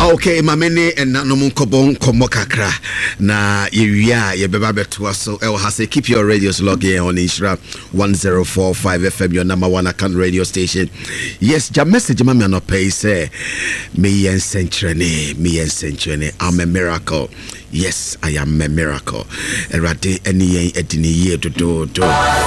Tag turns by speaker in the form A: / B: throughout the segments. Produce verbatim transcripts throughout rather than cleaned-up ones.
A: Okay, mamene and nanom kobon komo kakra na yewia ye beba beto so e ha say keep your radios logged here on Ishra one oh four point five F M, your number one account radio station. Yes, ja message ma me no pay say me yen century me yen century I'm a miracle. Yes, I am a miracle. Erade eni yen edini ye do do do.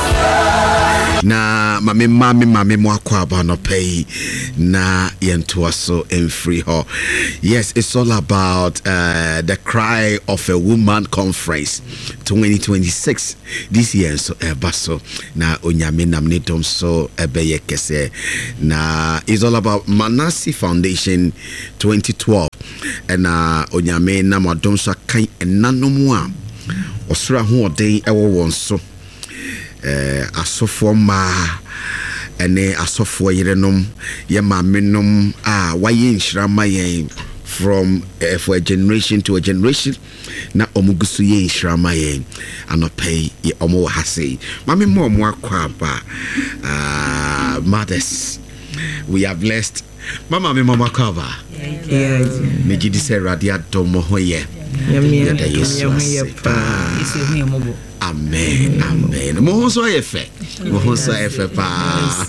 A: Na mame mame mame mo akwa ba no pay na yento aso in free ho. Yes, it's all about uh, the Cry of a Woman Conference twenty twenty-six this year. So ebaso na onyame namne dom so ebeye kese na it's all about Manasi Foundation twenty twelve and uh, onyame namadom so kan enanom a osura ho oden ewo won so eh asofo ma ene asofo yerenom ye mamenom a waye nhrama yen from uh, for a generation to a generation na omugusu ye nhrama yen anopay ye omo hase mame mo mo akwa ba ah mothers we are blessed mama me mama cover
B: yeah
A: me gidi se radia domo hoye
B: yeah
A: amen amen mo so efe mo so efe pa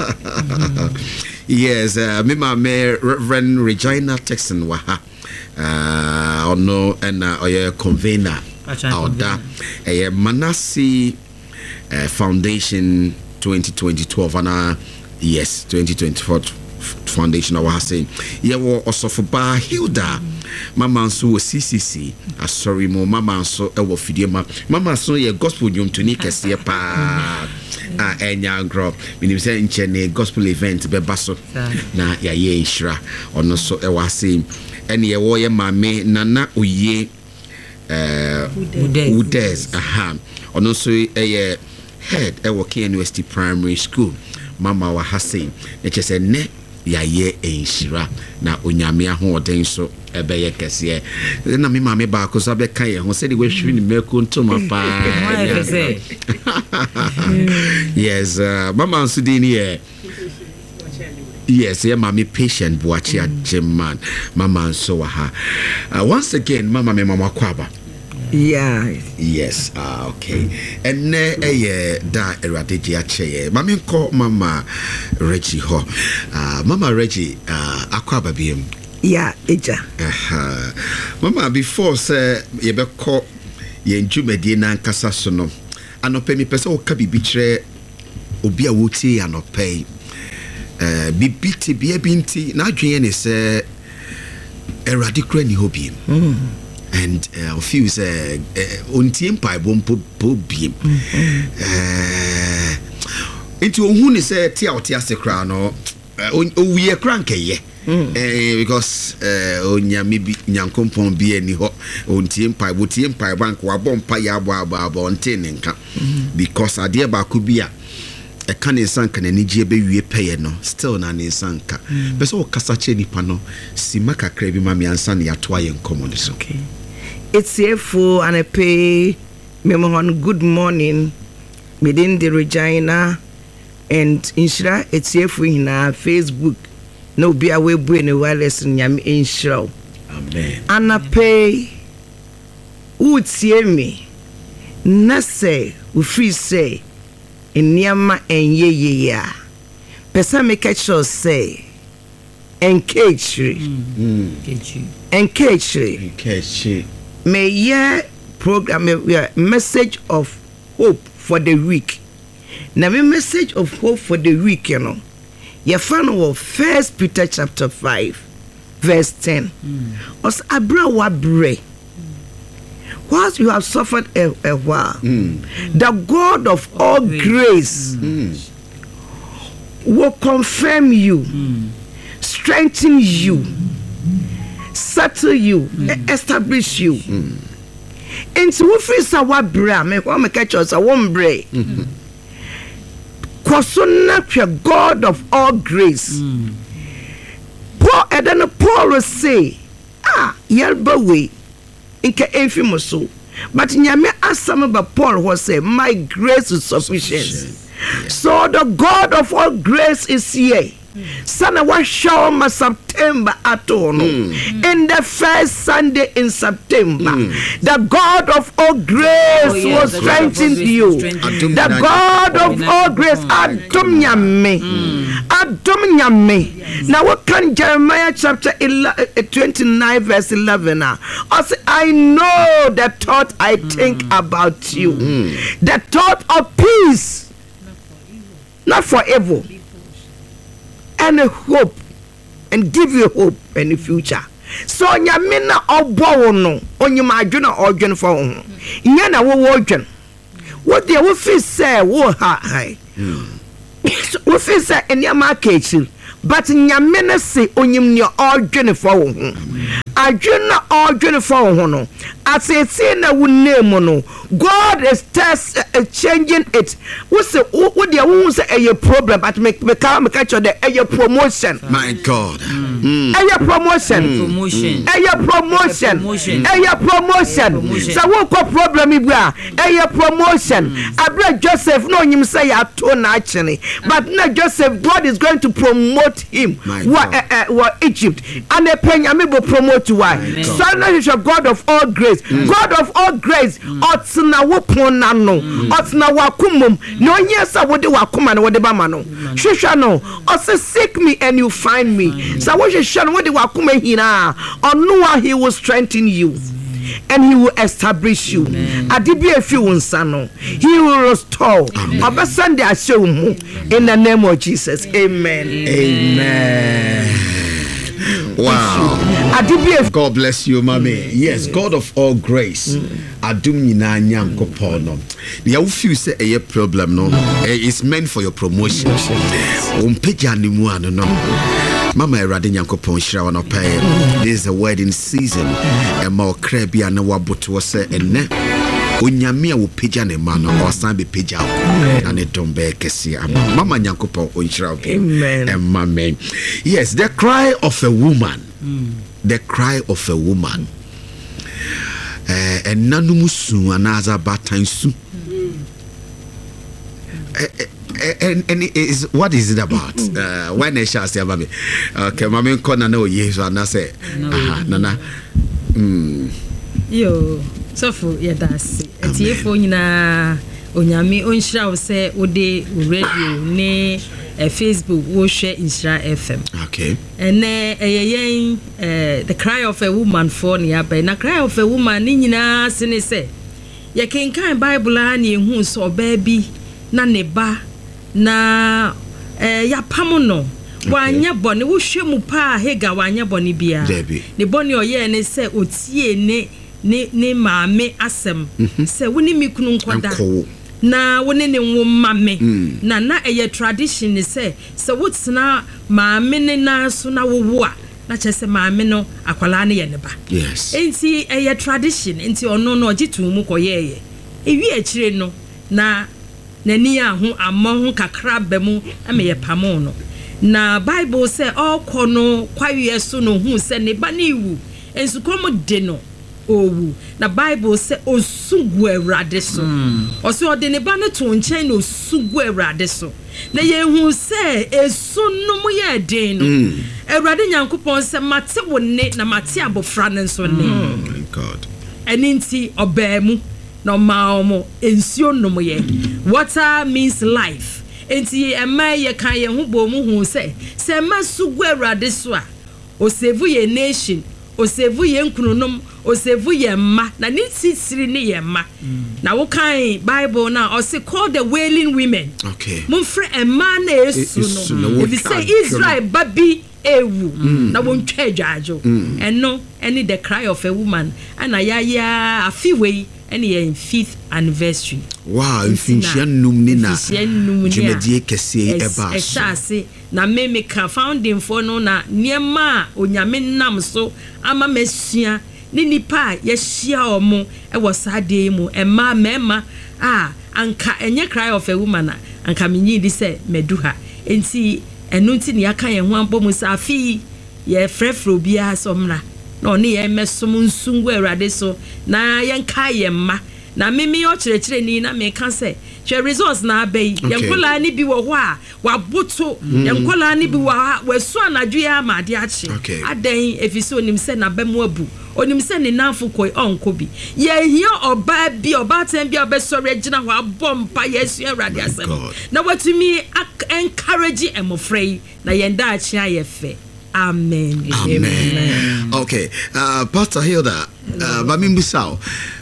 A: yes uh, me ma me Reverend Regina Texan wa ha uh ono na oye convener oda eh Manasi uh, Foundation twenty twelve ana yes twenty twenty-four Foundation I was saying yeah wo osofo ba Hilda mama nso C C C asori mo mama nso e wo fidie ma mama nso ye gospel nyom tuni kese pa a enya group minim say nchene gospel event be baso na ya ye nshira ono so e wa saying ene ye wo ye mame nana oye eh udes aha ono so e ye head e wo K N U S T Primary School mama wa hasin e chese ne ya ye enshira na onyame ahoden so ebeye kese na me mama ba ko so be kan ye ho se de we hwiri ni meko ntoma pa yes uh, mama sudini ye yes yeah mama patient boachi ajeman mama so wa ha uh, once again mama me mama kwaba
B: yeah
A: yes ah uh, okay and eh da eradege ache mama ko mama Reggie ho uh, mama Reggie uh, akwaba biem
B: yeah eja
A: aha mama before say ye be ko ye ntwumadi na nkasa so no anope mi pese o ka bibi kire obi a wotie anope eh bibi ti bia binti na adwen ne se erade kra ni hobiem mm. and uh, few say on team pai bom po biem eh into hu ni say ti a oti ase kra no o wie kra nkeye eh because eh onyame bi nyankompon bi ani ho on team pai bo team pai bank wa bom pa ya bo aba aba on tin nka because ade ba ko bi a e kan insan kan ani gie be wie peye no still na insan ka be so kasa che nipa no si makakra bi ma me ansa na ya to aye nkomo ne so
B: okay it's here for and I pay me good morning within the Regina and Inshira it's here for in our Facebook no be away bueno wireless nyam Inshira
A: amen
B: and I pay would see me na say we free say in niama en ye ye ya pesa make sure say engage
A: mm
B: engage
A: engage
B: may ye program a message of hope for the week. Now me message of hope for the week, you know. Ye fan of First Peter chapter five, verse ten. Os abra wa bre. Whilst you have suffered a, a while, mm. the God of all grace mm. will confirm you, mm. strengthen you, settle you, mm. establish you. Mm. Into who feels a wa bra me kwa me catch us a one bre. Kwasona God of all grace. Mm. Paul Eden Paul will say, ah, yelba way. Inka enfimo so. But nyame asam ba Paul was say, my grace is sufficient. Sufficient. Yeah. So the God of all grace is here. Sana wa show ma September ato no. In the first Sunday in September, mm. the God of all grace oh, yeah, was strengthened you. The God of all grace, Adom Nyame, Adom Nyame. Now what can Jeremiah chapter twenty-nine verse eleven? I say, I know the thought I think mm. about you, mm. the thought of peace, not for evil, and a hope, and give you hope in the future. So nyame na obo no onyima adwena odwen for ho nya na wo odwen wo de wo fi say wo ha hai wo fi say eniama kechi but nyame na se onyim ne odwen for ho adwena odwen for ho no asese na wo name no God is test uh, changing it. What say what the wo say a problem but make me come catch the a promotion.
A: My God.
B: Mm. A promotion.
C: Mm. Promotion.
B: A promotion. A promotion. So what problem ibwa? A promotion. Abra Joseph no him say ato na actually. But now Joseph God is going to promote him. What uh, uh, what Egypt and the Penyame will promote you why. So now you shall God of all grace. Mm. God of all grace. Mm. na wopon na no otsna wakumum no nyesa wode wakuma na wode ba ma no hwehwa no ose seek me and you find me so wo hwehwa no wode wakuma hina ono he will strengthen you and he will establish you adibia fi wonsa no he will restore obesande ashewu in the name of Jesus. Amen.
A: Amen. Wow. God bless you, mommy. Yes, God of all grace. Adum nyina nyankopon no. The you feel say a problem no, it's meant for your promotion. Um peja ni mu ano no. Mama erade nyankopon hira wa no pay. This is a wedding season. E ma okra bia na waboto se enne. Onyame a wo peja ne ma no osan be peja wo na ne dombe kese ama mama nyankopon onhira wo.
B: Amen.
A: Amen. Yes, the cry of a woman. Mm. The cry of a woman. Eh and nanum su anaza batan su. And and is what is it about? Uh when I shall say about me. Okay, mama kona na oye so na say aha nana. Mm.
C: Yo, so for yeah that's it for nyina onyame onhira wo say wo de radio ne uh, Facebook wo share Insra F M.
A: Okay.
C: And eh uh, uh, the cry of a woman for near by na cry of a woman ni nyina sene say ye kenkan Bible an ye hu so baby na ne ba na eh ya pam no wanya bone wo hwemu pa hega wanya bone bia ne bone oye ne say otie ne ne ne maame asem say woni mikunu nkoda na woni ne nwoma me mm. na na eye tradition ne say say wotsena maame ne na so na wowo a na chese maame no akwala ne ye ne ba
A: yes
C: enti eye tradition enti ono no ogitu mu koyeye ewi akire no na nani ahu amon kakra bemu ame ye pamo no na Bible say all kono kwaye so no hu say ne ba ne iwu ensu komo de no owu na Bible say osugu Awurade so oso ode ne ba ne to nchen no osugu Awurade so na ye hu say esu no mu ye den no Awurade Nyankopon say mate wo ne na mate abofra ne so ne
A: my God
C: eninti obaamu no maomo ensuo no mu ye water means life enti ema ye kan ye hu bo mu hu say say masugu Awurade so a o save ye nation o save ye nkununom o save ye ma na ni sisiri ni ye ma na wo kan Bible na o say call the wailing women
A: okay
C: mumfre ema na esu no if you say Israel baby ewu na won twa adwajo eno any the cry of a woman and ya ya afiwe any in fifth anniversary.
A: Wow, infinisia numni na jumedie kese eba
C: so na me me ka founding for no na niema onyame nam so ama mesua ni nipa ya hia omo e wo sade mu ema mema ah anka enye cry of a woman anka menyi di se meduha enti enu nti ne aka ye ho ampo mu safi ye frefro bia somra no ne ye mesom nsungu Awurade so na ye nka ye ma na mimi o kirekire ni na me ka se she resource na abey yankola ni bi wo ho a waboto yankola ni bi wa wasu anadwo ya ma de ache adan efisi onim se na bemu abu onim se ne nanfo koi onko bi ye hia oba bi oba tan bi obesori agina ho abompa yesu awrade asem na watumi encourage emofrey na yenda ache ayefe. Amen.
A: Amen. Amen. Okay, uh, Pastor Hilda, uh, Bamimbusao,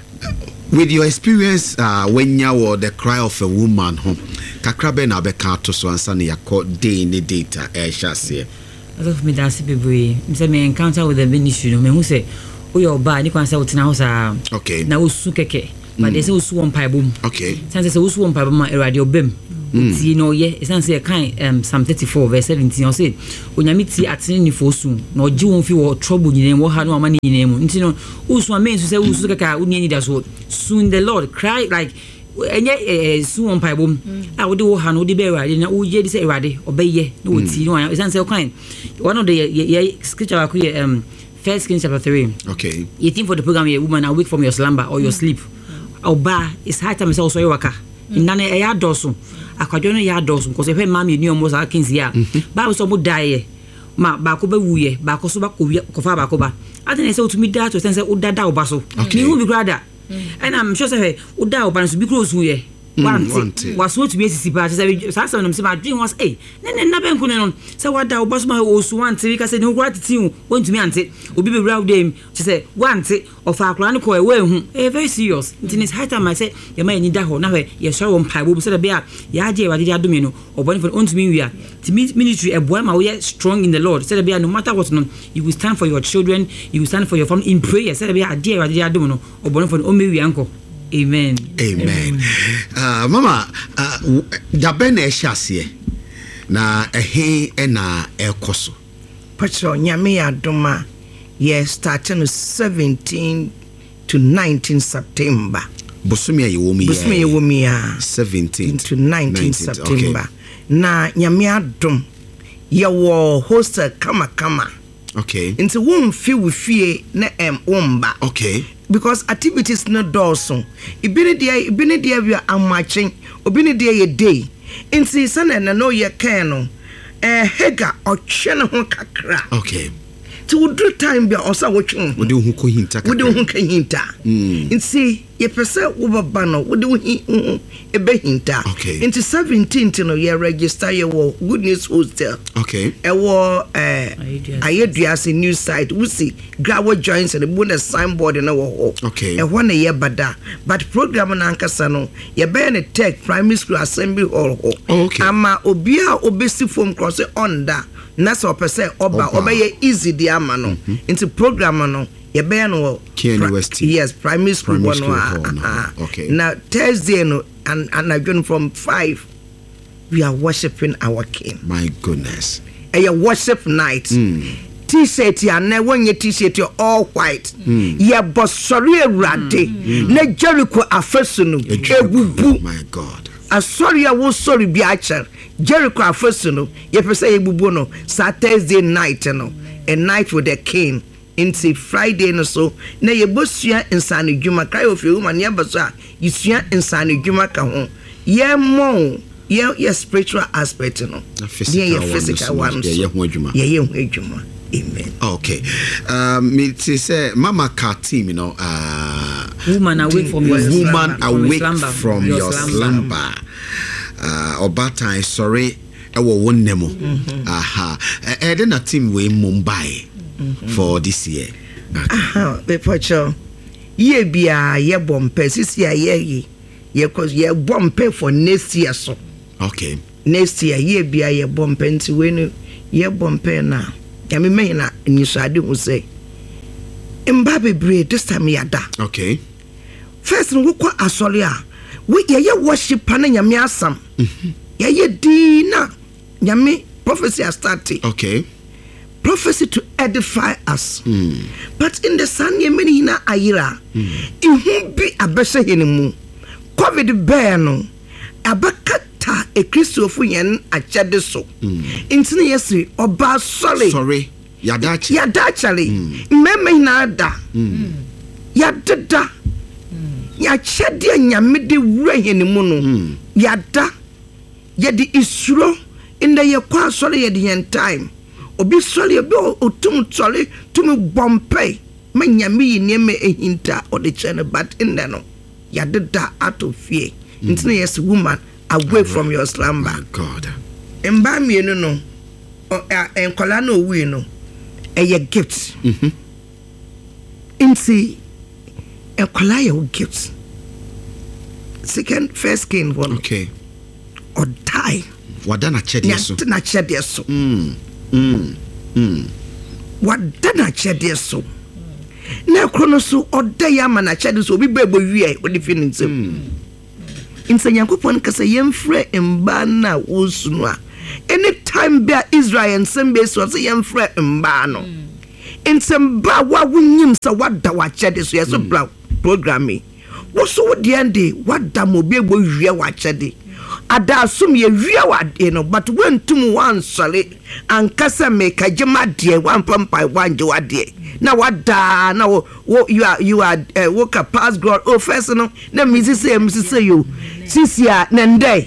A: with your experience uh, when you were the cry of a woman, home, Kakrabe na beka to so ansani yako day in the data. Eh, shasi.
D: As of me, that's people. Me me encounter with the ministry. Me who say, "Oh, your bad." You can say what now? Sa.
A: Okay.
D: Na usu keke, but they say usu one pipe boom.
A: Okay.
D: Since they say usu one pipe boom, radio bim. Mm. You know, yeah, it's not say kind um Psalm thirty-four verse seventeen. I say, when you meet atini ni fosu, no ji won fi wo trouble ni name, wo ha no amani ni name. You know, usu amen to say usu kaka uni ni that so soon the Lord cry like enye su on pai bom. Ah, wo de wo ha no de be erade na wo ye de say erade obeye no wo ti no. It's not say kind. One of the ye scripture um First Kings chapter three.
A: Okay.
D: You think for the program, a woman awake from your slumber or your sleep. Oba, it's high time also waka. Nane e ya doso. Akwadwo no ya doso because e hwe mama ni omo sa kins ya. Ba so mo die. Ma ba ko ba wuye, ba ko so ba ko fa ba ko ba. Adene say otumi da to sense o dada oba so. Ni hu bi krada. And I'm sure say o da oba so bi close wuye. One was what to be sisi ba say say no say my dream was eh na na na benku no say wada oba so ma o so ante we ka say no kura titi won tumi ante obi be wura dem say wante of akura no ko e we hu eh very serious it is high time I say ye ma ni da ho na hwe ye sure won pai bo say be a ya je wa de adome no oboni for on tumi wi a ti ministry e boy ma we strong in the Lord say be no matter what no you will stand for your children, you will stand for your family in prayer say be a de wa de adome no oboni for o me wi anko. Amen.
A: Amen. Uh, Mama, uh, dabe na ehyasie na ehe na ekoso.
B: Pacho nyame adoma ye starting seventeen to nineteen September.
A: Bosumi ye wo mi ye.
B: Bosumi ye wo mi ya
A: seventeen
B: to nineteen September. Na nyame adom ye wo hostel kama kama.
A: Okay.
B: Nti won fi wo fie na em womba.
A: Okay.
B: Because activities no doso ibini dia ibini dia wi amachen obini dia ye day nti sana na no ye kan no eh hega ochwe ne ho kakra.
A: Okay.
B: To do time be osa wotwe
A: wo de hu ko hinta kakra
B: wo de hu kan hinta nti ye pese wo baba no wo de hu e be hinta.
A: Okay.
B: Nti seventeenth no ye register ye wo Good News Hostel.
A: Okay.
B: E wo eh Ayeduase new site we see Grawo joins and the bonus signboard na wo.
A: Okay.
B: E ho na ye bada but program na ankasa no ye be ne tech primary school assembly hall ho.
A: Okay.
B: Ama obi a obesi form cross onda na so pese oba oba ye easy di ama no into program no ye be no
A: University.
B: Yes, primary school
A: primary
B: one.
A: School hall, no. Okay.
B: Now Thursday no and and again from five we are worshiping our King.
A: My goodness.
B: A worship night. Mm. T-shirt ya na wonye t-shirt all white. Mm. Ya bosori erade. Mm. Na Jericho afesu no ebubu.
A: My God.
B: Asori ya wo sorry bi acher. Jericho afesu no ye pese ebubu no Saturday night no. A night with the King. Into Friday no so na ye bosua insane dwuma kai of you man ye baso a yisua insane dwuma ka ho ye mo ye ye spiritual aspect no ye ye physical one
A: ye ye ho dwuma
B: ye ye ho dwuma. Amen.
A: Okay. Um me say Mama Car team, you know, uh
D: woman awake from your
A: woman
D: slumber.
A: awake
D: slumber.
A: from your, your slumber. slumber. Uh obata sorry e wo wonnemo. Aha. E dey na team we Mumbai. Mm-hmm. For this year.
B: Aha, be pocho. Ye bia ye bompe sisi ya ye ye cause ye bompe for next year so.
A: Okay.
B: Next year ye bia ye bompe nti we no ye bompe na. Ya me me na nisade hu say. Mba bebre this time ya da.
A: Okay.
B: First no kwa asori a we ye ye worship na nyame asam. Mhm. Ye ye di na nyame prophecy has started.
A: Okay.
B: Prophecy to edify us.
A: Mm.
B: But in the sun ye many na ayira. Ihu bi abese henimu. COVID bear no. Abakata e Christopher yen achade so. Intini yesi oba sorry.
A: Sorry. Yadachi.
B: Yadachali. Meme na da. Yadada. ya chede nyame de wura hene mu no yada ye de isuro inda ye kwa sole ye de time obi sole obi otum sole tumi bompe ma nyame yi ne me ehinta o de chene but inda no yada da out of fear into yes woman away from your slumber.
A: Oh God.
B: Emba mienu no enkola no wi no eye gift.
A: Mhm.
B: Inti enkola ye gift. Second first king one.
A: Okay.
B: Or die.
A: Wadana chede so.
B: Na chede so.
A: Mm. Mm. Mm.
B: Wadana chede so. Na krono so oda ya ma na chede so obi bebo wie o de fini nsem. Insa Yankopon kasa yemfre mba na wosunu a anytime be Israel nsem so say yemfre mba no nsem ba wa wunyim sa wada wa chede so yeso bra programming wo so wo de ande wada mo be egbo wie wa chede ada asum ye wie wa de no but wentum wan sole ankasa me kagema de wan pampai wanje wa de na wada na wo you are you are uh, work a past God oh first no na me say me say you sisia na ndai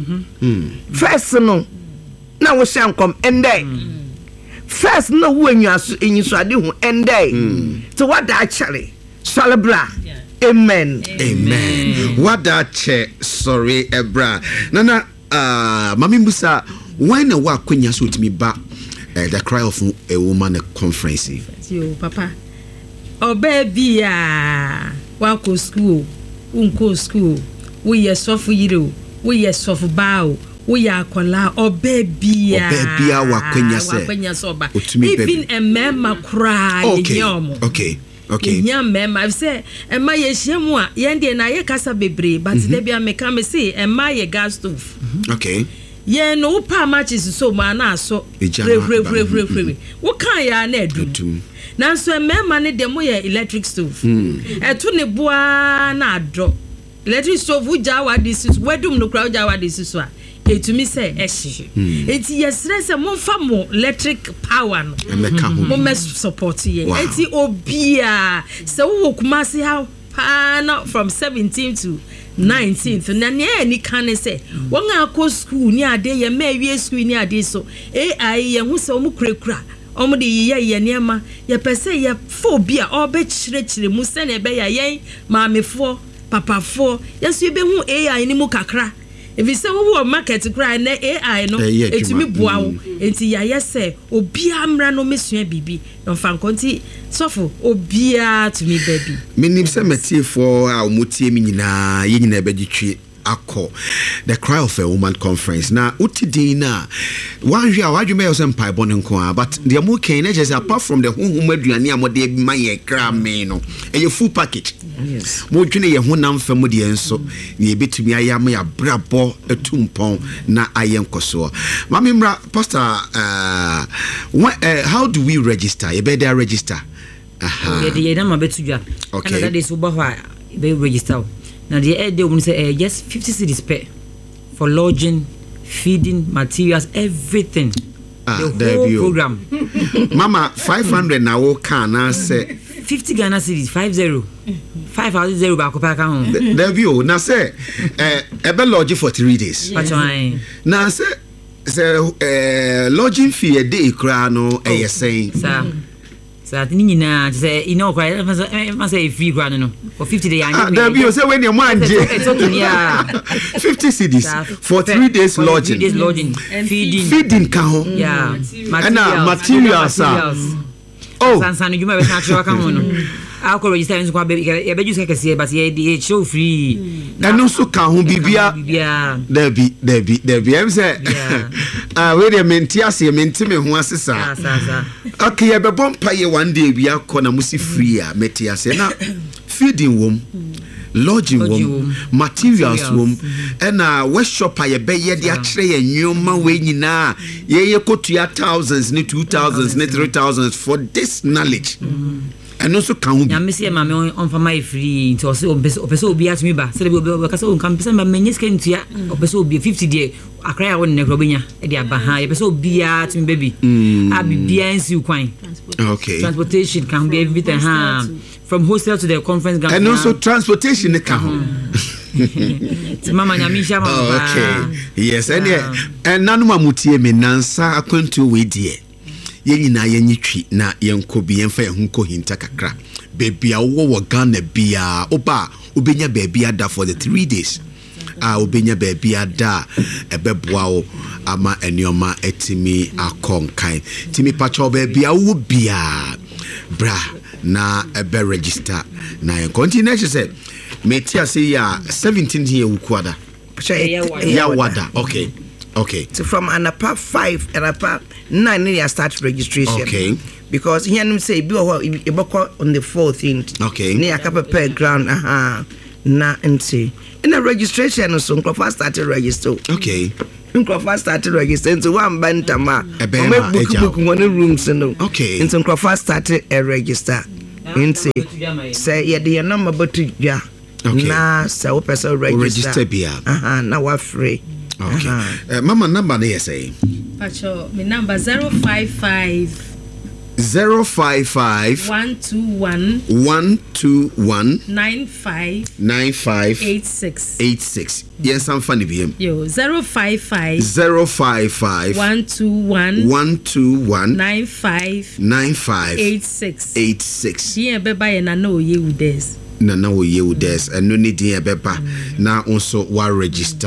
B: mhm first no na wo shankom ndai first no wo enyaso enyiso ade hu ndai so wada actually celebra amen
A: Amen. Wada che sorry ebra nana uh mami musa when na wa kwenya so timi ba uh, the cry of a woman conference
C: yo papa o baby ya wa ko school unko school we ye sofu yiro we ye sofu bao we ya kola o baby ya
A: o baby ya wa kwenya se
C: wa kwenya so ba even a mema cry
A: yomo okay okay
C: nya mema say ema ye hyiamu a ye de na ye kasa bebre but mm-hmm. There be ameka me say ema ye gas stove
A: mm-hmm. Okay
C: ye no pa matches so ma na so re re re re re wo kan ya na adu nanso emema ne dem ye electric stove eto ne boa na adro electric stove uja wa this is wedum no kra uja wa this is a etumi say ehye enti yesre se momfa mo electric power no mo me support ye enti obia se wo kuma se how pa from seventeenth to nineteenth na ne ani kan say won akọ school ni ade ye ma wie school ni ade so ai ye hu se omu kurakura omu de ye ye niema ye pese ye phobia obe chirechire mu se na be ya ye maamefo papafo yeso ye be hu ai ni mu kakra if you say wo market cry na ai no etimi boa wo enti ya yese obi amra no mesua bibi no fa nkonti sofo obi a to me baby
A: menim se metie for a omutie mi nyina ye nyina be gitwe akọ the cry of a woman conference na utidin na wan hwe a wadweme yo se mpai bone nko a but the mo ken na just apart from the honhom aduane a mo de ma ye kra me no e full package. Yes. Mo dwene ye ho nam fa mo de enso ye betumi ayam ya brabo etumpon na ayenkoso. Mami mra pastor uh, what, uh how do we register? You better register. Aha.
D: Ye de na ma betudwa.
A: Okay.
D: And that is uba ho be register. Now the air they will say uh, just fifty cedis per for lodging, feeding, materials, everything.
A: Ah,
D: the whole program.
A: Mama five hundred na wo can na say
D: fifty Ghana cedis five zero five thousand zero back up account.
A: There be o na say eh ebe lodge for three days. Na say say eh lodging fee a day kra no eh say.
D: Sir. Sir ni nyina say you know quite I say free kra no for fifty days.
A: Ah there be o say when your man je. fifty cedis for three days lodging.
D: Three days lodging. Feeding.
A: Feeding ka ho.
D: Yeah.
A: And materials. Oh,
D: Sansan you may not show no. I could register in Squad baby. I bet you can see, but yeah, show free.
A: And also can bibia.
D: Yeah,
A: there be, there be, there be. I'm saying, ah, wait a minute, yes, you mean to me, who was this? Okay, I be bomb pay one day. We are gonna musi free. Metias na feeding womb, lodging womb, materials womb, and uh, West shop I be ye the tray and you man way na ye ye go to your thousands, ne two thousands, ne three thousands for this knowledge. and also can
D: ya me see ma me on for my free to say opeso obi atumi ba say obi ka say on kan pese ma menye sika ntua opeso obi fifty dey akra ya won ne krobenya e dey aba ha opeso obi atumi baby abi bia nsi kwan.
A: Okay,
D: transportation can be everything ha from hostel to the conference ground
A: and also transportation can home.
D: Mama nyamisha mama.
A: Oh, okay, yes, and yeah, and nanuma mutie me nansa akwantu we die ye nyina ye nyitwi na ye nkobi ye mfa ye hunko hinta kakra baby a wo wo Ghana bia oba obenya baby ada for the three days a obenya baby ada ebeboa wo ama enioma etimi akonkan timi pacho baby a wo bia bra na ebe register na ye continue say metia say ya seventeen here ukwada ya wada. Okay, okay,
B: so from anapa five anapa nine you start registration.
A: Okay,
B: because here you say be on the fourteenth.
A: Okay,
B: near Kappa per ground aha na nti in a registration so Nkrofa started register.
A: Okay,
B: Nkrofa started register so one bantama
A: book
B: book one rooms no.
A: Okay,
B: in Nkrofa started a register nti say yeah the number but yeah.
A: Okay,
B: na so person register
A: register bia
B: aha na wa free.
A: Okay, uh-huh. uh, mama number na say
C: pacho my number zero five five
A: zero five five
C: one two one
A: one two one
C: nine five
A: nine five
C: eight six
A: eight six. Yes, I'm funny biem.
C: Yo zero five five
A: zero five five
C: one two one
A: one two one
C: nine five
A: nine five
C: eight six
A: eight six.
C: Yeah, beba ye na no ye with this.
A: Na na wo ye wo des eno ni din ebeba na onso wa register.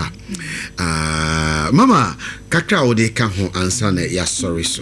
A: Ah, mama kakra wo de ka ho ansa na ya sorry so.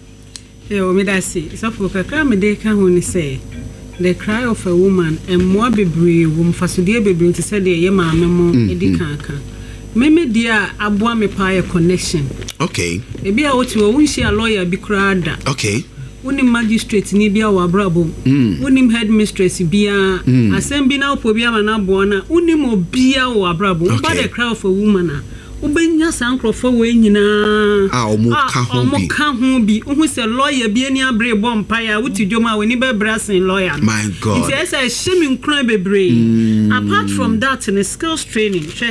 E: Eh o me da say so for kakra me de ka ho ni say the cry of a woman and more bebre wo mfasodie bebre to say de ye maame mo edi kanka. Me me dia aboa me pa ye connection.
A: Okay.
E: E bia wo ti wo wunshi a lawyer bi kra da.
A: Okay.
E: Woni magistrate ni bia wa brabo woni headmistress bia asem bi na opo bia ma na bo na woni mo bia wa brabo ba the cry of a woman a ubenya sankrofo we nyina
A: ah omo ka ho bi
E: omo ka ho bi ohu se lawyer bi ani abre bom pa ya wuti dwoma we ni be brasin lawyer.
A: My God,
E: it say shame nkran bebre. Apart from that in skills training hwe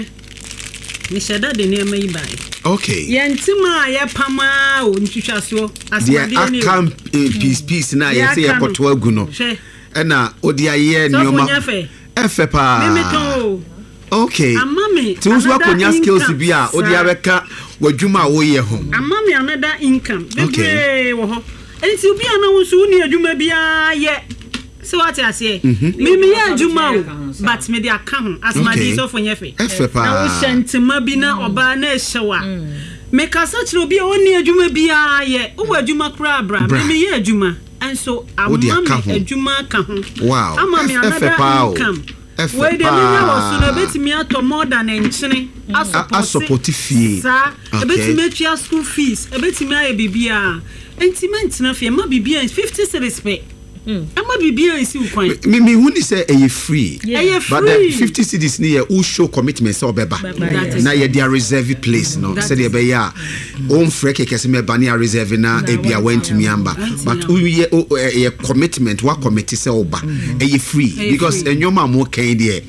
E: ni sheda de ne mai bai.
A: Okay,
E: yentima ye pama o ntwitwaso
A: asmade ni akam peace peace na ye say yakoto agu no na odi aye nioma efe pa
E: memeto.
A: Okay,
E: amami
A: tunso akonya skills bi a odi abeka wadwuma wo ye ho
E: amami another income bebe wo ho enti obi ana wo so ni adwuma bia ye so what I say me me ye adwuma o but me dey account asmade so for nyefe
A: efe pa
E: na wo shentima bi na oba na ehyewa me kasa chiro bi o ni adwuma bia ye wo adwuma kra bra me me ye adwuma and so amami adwuma ka ho.
A: Wow,
E: amami another income we de minya wo so na betimi ato more than enchene
A: asopoti fee
E: sa betimi atua school fees betimi aye bibia entiment na fee ma bibia fifty cedis pe ama bibia isi ukwan
A: me me who say e free but the fifty cedis ni who show commitment say obeba na ye dia reserve place no say dey be ya on freke kese me ba na reserve na e bia went to miamba but who ye commitment wa commit say oba e free because enyoma mo kan dey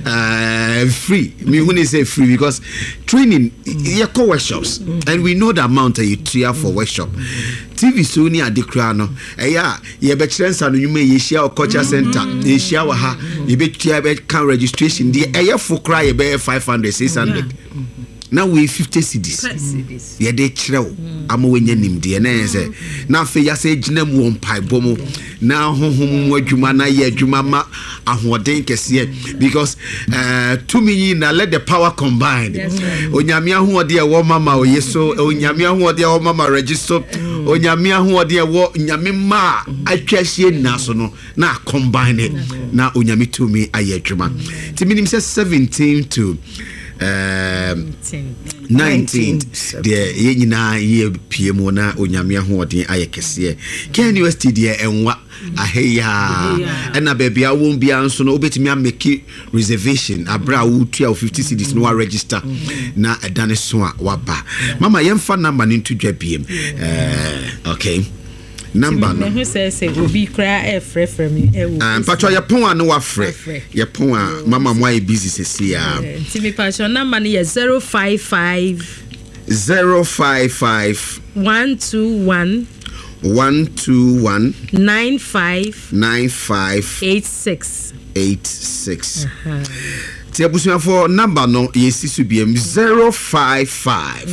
A: uh free me who say free because training ye co workshops and we know the amount you tria for workshop T V so ni adekra no eya ye be kire no nyuma ye share culture center ye share wa ha ye be tia be can registration the eye for cry ye be five hundred six hundred now we fifty cedis ye de kire wo ama wenya nimde na ye say na fe ya say ginam wo mpai bomo na honhom adwuma na ye adwuma ma ahoden kese because uh to me na let the power combine onyame ahode e wo mama oyeso onyame ahode e wo mama register onyame ahode e wo nyame ma atwahie na so no na combine it na onyame to me ayedwuma ti minim say seventeen to um nineteen the ye nyina ye piemu na onyame ahoden ayekese Ken University de enwa aheya ena baby a won bia nso no obetimi ameki reservation abra wo tua fifty cedis no wa register na edane so a waba mama yemfa number ni ntudwa biem eh okay number no
C: who says say obi kra e frɛ frɛ me e wo
A: ah patro ye pon anu wa frɛ ye pon a mama mo ay busy sesi a
C: ti me patro number no ye zero five five
A: zero five five
C: one two one
A: one two one
C: nine five
A: nine five
C: eight six
A: eight six. Ti abusuya for number no yesi su biem zero five five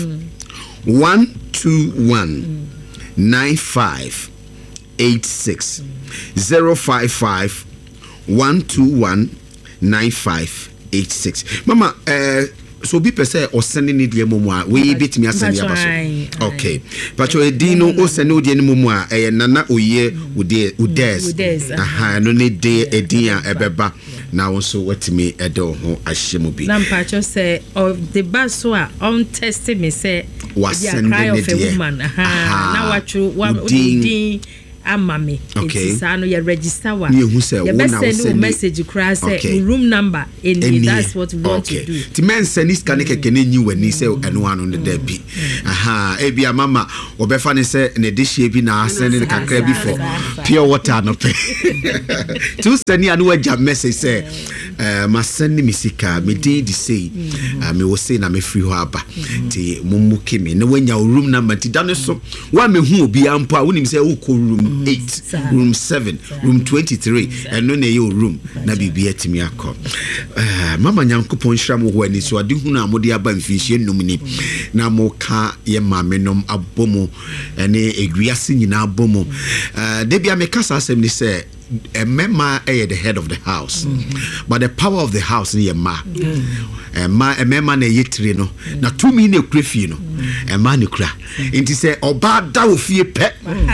A: one two one nine five eight six zero five five one two one nine five eight six. Mama, uh, so be per se or sending it your memoir. We bit me as a okay. But you dino or send no dear memoir, a nana o ye would dear would des. Aha, no need day a dear a beba. Now also what me a door as she will be.
C: Lampacho say of the baswa on testing me say
A: was sending
C: it a woman. Aha, now what you want to amame
A: okay
C: sano ya register wa
A: you who say
C: one send message cry say okay. Room number in me, that's what we want okay. to do
A: ti men send this can ke ne nyi wani say eno anu ne da bi aha e bia mama obefa ne say ne de hie bi na send ne kakra bi for pure water no pe tu send anu agya message say eh ma send me sika me dey di say me wo say na me free ho aba ti mummuke me ne wanya room number ti da ne so wa me hu obi ampo a wonim say wo ko room eight, room seven, room twenty-three, and no your room. Na bibi etimi akọ. Mama Nyankopon hira mo ho ani so ade hu na mode aba mfihie num ni. Na mo ka ye mame nom abomo ene eguase nyina abomo. De bia me kasa asem ni say a mema eh the head of the house. Mm-hmm. But the power of the house ni ma. Eh ma a mema na yetire no. Na tumi na krefi no. E ma ne kura. Enti say oba da ofie pe.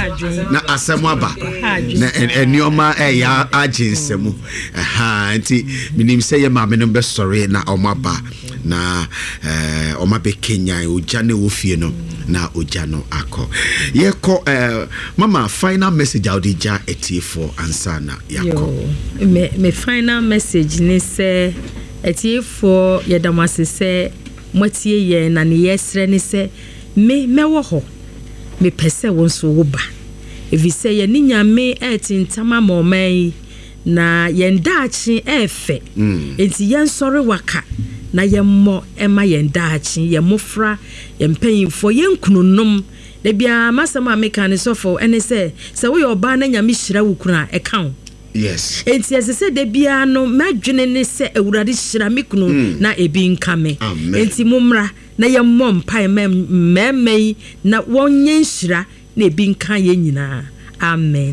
A: Na asem aba. Na enioma eh ya aginsemu. Aha enti minim say ye ma me no be sorry na omaba. Na eh oma be Kenya oja na ofie no. Na oja no akọ. Ye ko eh mama final message audija etie for ansana yakọ.
C: Me me final message ni say etie for yedamase say motie ye na ne yesre ni say me mewo ho me pese wonso wo ba. Evi say ye ni nyame etintama moman na yendaachi efe. Enti yen sori waka na yemmo ema yendaachi yemofra yempanyimfo yenkununum de bia masama meka ne sofo ene se se wo yoba na nyame hira wukuna e kan
A: yes
C: enti ese se de bia no madwene ne se awurade hira mekunu mm. na ebi nkame enti mumra na yemmo mpa mmemmei na wonye hira na ebi nkan ye nyina. Amen.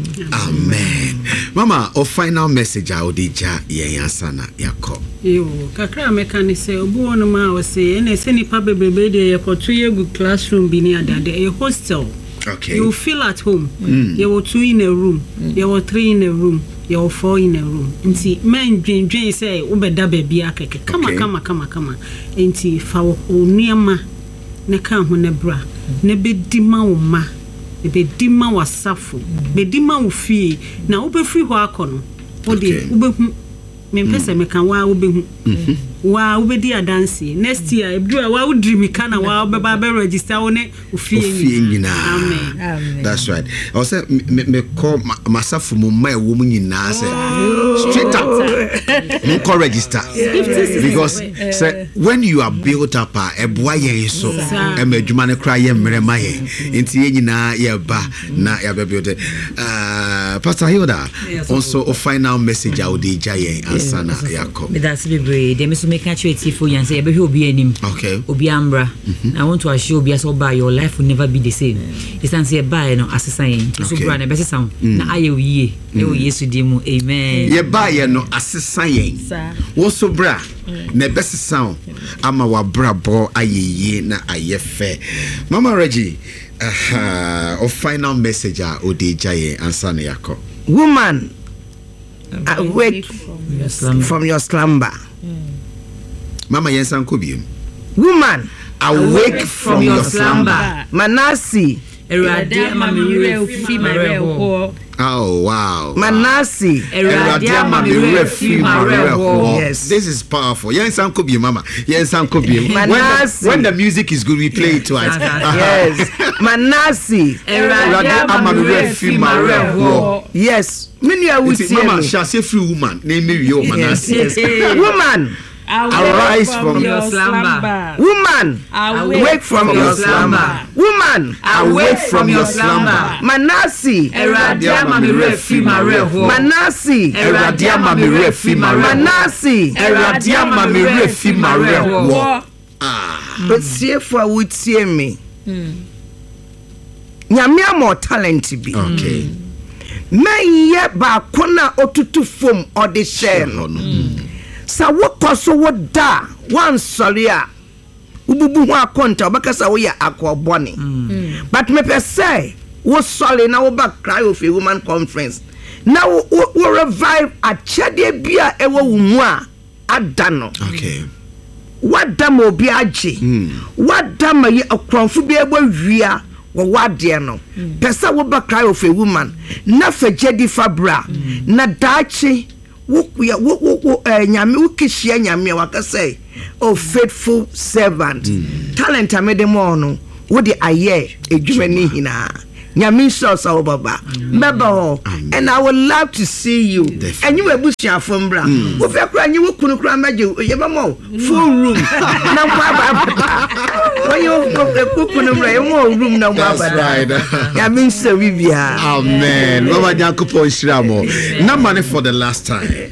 A: Amen. Mama, o final message audija ye yansana yakọ.
E: Yo, kakra meka ni se obu wonu ma o se ene se nipa bebrebe de ye kotu ye gu classroom bi ni adade a hostel.
A: Okay.
E: You feel at home. Mm. You were two in a room. Mm. You were three in a room. You were four in a room. Nti men dream dream say ubeda baby akeke. Kama kama kama kama. Nti fa wo niema ne kan ho ne bra. Ne bedima wo ma. Be dima wasafo be dima wo fie na wo be free ho akono wo de wo be hu me pese me kan wa wo be hu wa wo be di adansi next year ebdu wa wo dream kan na wa be ba be register wo ne wo fie
A: nyina.
E: Amen.
C: Amen.
A: That's right. I say me me call masafo mo ma wo mu nyina say straight up mo call register because say when you are built up a eboa yen so e ma adwuma ne kra ye mrema ye enti ye nyina ye ba na ya be build uh Pastor Hilda also a final message out the giant ansana yakọ.
D: Me that's be brave dem so make actually for yan say e be hwe obi anim.
A: Okay.
D: Obi ambra. I want to assure obi so by your life will never be the same. It's an say buy no asesa yen. So bra na be sound na aye oye. E o Yesu di mu. Amen.
A: Ye buy no asesa yen. Wo so bra na be sound ama wa bra bo aye na aye fe. Mama Reggie, uh, a final message odi jaye ansana yakọ.
B: Woman, awake from your slumber. From your slumber.
C: Mm.
A: Mama yensan kobium.
B: Woman,
D: awake, awake from, from your slumber.
B: Manasi,
C: Erade amamire ofi mare ho.
A: Oh, wow.
B: Manasi.
A: Yes. This is powerful. Yes, Uncle B, Mama. Yes, Uncle B. When, when the music is good, we play it twice.
B: Yes. Manasi. Yes. Many are with
A: Mama shall say free woman. Name me your Manasi.
B: Woman.
A: Arise from your slumber.
B: Woman, awake from your slumber. Woman,
A: awake from your slumber.
B: Manasi,
D: Eradia mami refi mareho.
B: Manasi,
A: Eradia mami refi mareho.
B: Manasi,
A: Eradia mami refi mareho.
B: Ah, but see for would see me. Nyame more talent be.
A: Okay.
B: Men ye ba kona otutu fom or the share. Sa wokɔ so woda wansɔre a wobubu ho akonta obakasa wo yɛ akɔbɔne but me pɛ sɛ wo sɔre na wo ba Cry of a Woman conference na wo wo revive akyɛdeɛ bi a ɛwɔ wo mu a ada no
A: okay
B: wada ma obi agye wada ma yɛ akrɔmfo bi ɛbɔ wia wo wadeɛ no pɛ sɛ wo ba Cry of a Woman na fagye di fabra na daachi wo wo wo nyame wo kihia nyame waka say oh faithful servant talent amede mo no wo de aye edwuma ni hina nyame so so baba meba and I would love to see you and you ebusia fombra wo fe kura nyi wo kunu kura maje ye ba mo full room na baba when you kunu bra ye mo room na baba nyame so bibia
A: amen baba jankopo nshiramo number for the last time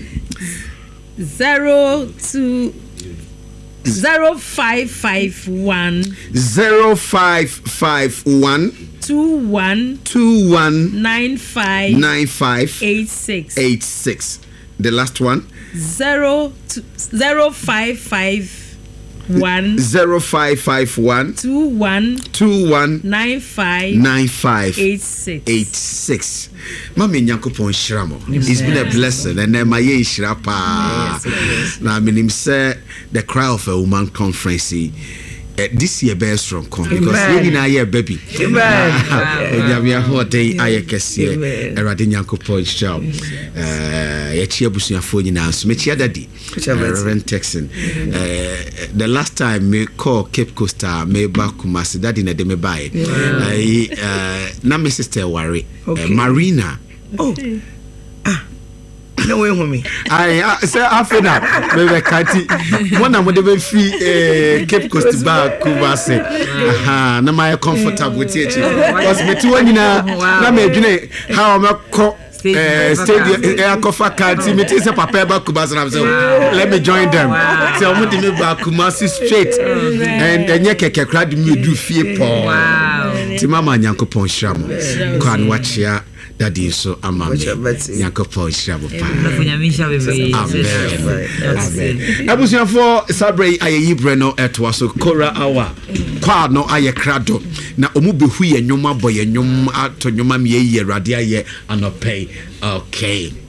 C: zero two zero five five one
A: zero five five one
C: two one
A: two one
C: nine five
A: nine five
C: eight six
A: eight six. The last one
C: zero two zero five five one
A: zero five five one
C: two one
A: two one
C: nine five
A: nine five
C: eight six
A: eight six. Mami Nyankopon Shiramo. It's been a blessing and then my ye shirapa. Now I mean him say the Cry of a Woman conference. Uh, this year very strong come because you na year baby.
B: Amen.
A: We are hot day aye kese. Erade Nyankopon Shiramo. Eh ye chia busuafo nyina so me chia daddy. Reverend Texan. Uh, the last time me call Cape Costa me ba Kumasi daddy na de me buy. Eh na me sister worry. Marina.
B: Oh. Ah. No way for me.
A: I say afena me be kati. One am de free eh Cape Coast ba Kumasi. Aha, na my comfortable with it. Because me tu nyina na me dwene how me ko eh stadium air cover can't me say papa ba Kumasi na say let me join them. Say omo de me ba Kumasi straight. And enye keke crowd me do fie po.
C: Wow.
A: Ti mama Nyankopon Shiramo. Ko an watchia daddy so amame Nyankopon Shiramo pa. Amen. Abusuafo sabre ayeyi bre no eto so kora hour. Kwa no aye krado na omu behu ye nwoma boye nwom ato nwoma me ye Awurade aye anopay. Okay.